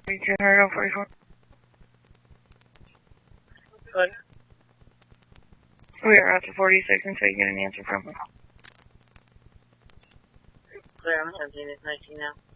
244. Good. We are out to 46 until you get an answer from them. Clear, I'm on Unit 19 now.